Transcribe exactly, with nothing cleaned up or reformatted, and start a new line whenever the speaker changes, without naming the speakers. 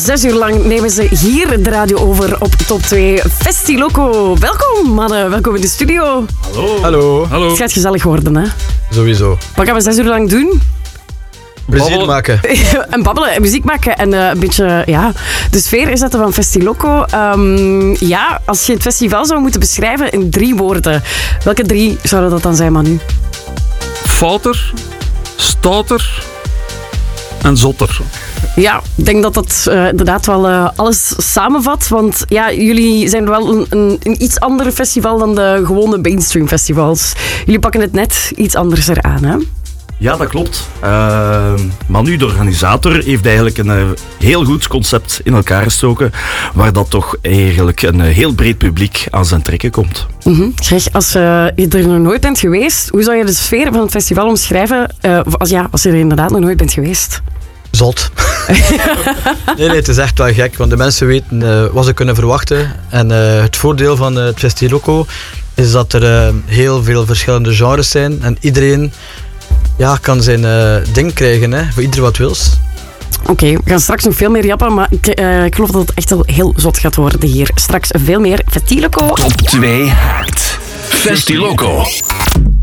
Zes uur lang nemen ze hier de radio over op Top twee Festiloco. Welkom, mannen. Welkom in de studio.
Hallo.
Hallo.
Hallo.
Het gaat gezellig worden, hè?
Sowieso.
Wat gaan we zes uur lang doen?
Plezier
Babbelen.
maken.
en babbelen en muziek maken en uh, een beetje ja, de sfeer inzetten van Festiloco. Um, ja, als je het festival zou moeten beschrijven in drie woorden, welke drie zouden dat dan zijn, Manu?
Fouter, stouter en zotter.
Ja, ik denk dat dat uh, inderdaad wel uh, alles samenvat. Want ja, jullie zijn wel een, een, een iets ander festival dan de gewone mainstream festivals. Jullie pakken het net iets anders eraan, hè?
Ja, dat klopt. Uh, Manu, de organisator, heeft eigenlijk een uh, heel goed concept in elkaar gestoken, waar dat toch eigenlijk een uh, heel breed publiek aan zijn trekken komt.
Mm-hmm. Zeg, als uh, je er nog nooit bent geweest, hoe zou je de sfeer van het festival omschrijven? Uh, als, ja, als je er inderdaad nog nooit bent geweest.
Zot. nee, nee, het is echt wel gek, want de mensen weten uh, wat ze kunnen verwachten. En uh, het voordeel van uh, het Festiloco is dat er uh, heel veel verschillende genres zijn en iedereen ja, kan zijn uh, ding krijgen, hè, voor ieder wat wils.
Oké, okay, we gaan straks nog veel meer jappen, maar ik, uh, ik geloof dat het echt wel heel zot gaat worden hier. Straks veel meer Festiloco.
Top twee Haakt. Festiloco.